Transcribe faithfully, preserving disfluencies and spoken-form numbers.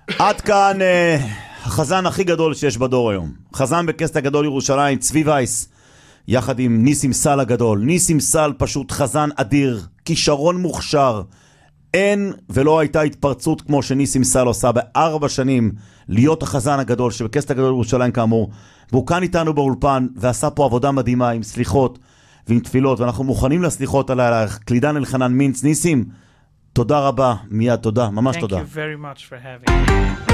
עד כאן uh, החזן הכי גדול שיש בדור היום. חזן בכנסת הגדול ירושלים, צבי וייס, יחד עם ניסים סל הגדול. ניסים סל פשוט חזן אדיר, כישרון מוכשר. אין ולא הייתה התפרצות כמו שניסים סל עושה בארבע שנים להיות החזן הגדול שבכנסת הגדול ירושלים כאמור. והוא כאן איתנו באולפן ועשה פה עבודה מדהימה עם סליחות ועם תפילות, ואנחנו מוכנים לסליחות על הקלידן אלחנן מינץ. ניסים, תודה רבה, מיד תודה, ממש תודה. Thank you very much for having me.